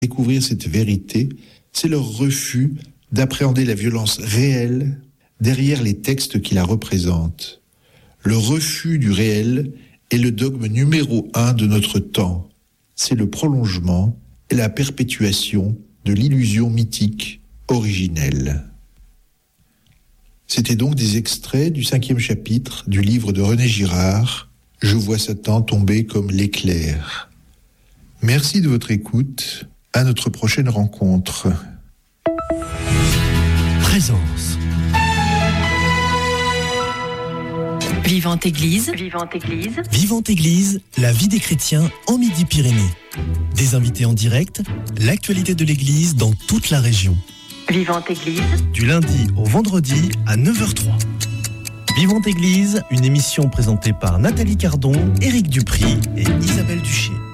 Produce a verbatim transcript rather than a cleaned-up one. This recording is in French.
Découvrir cette vérité, c'est leur refus d'appréhender la violence réelle derrière les textes qui la représentent. Le refus du réel est le dogme numéro un de notre temps. C'est le prolongement et la perpétuation de l'illusion mythique originelle. C'était donc des extraits du cinquième chapitre du livre de René Girard, « Je vois Satan tomber comme l'éclair ». Merci de votre écoute. À notre prochaine rencontre. Présence. Vivante Église. Vivante Église. Vivante Église, la vie des chrétiens en Midi-Pyrénées. Des invités en direct, l'actualité de l'Église dans toute la région. Vivante Église. Du lundi au vendredi à neuf heures trois. Vivante Église, une émission présentée par Nathalie Cardon, Éric Dupry et Isabelle Duché.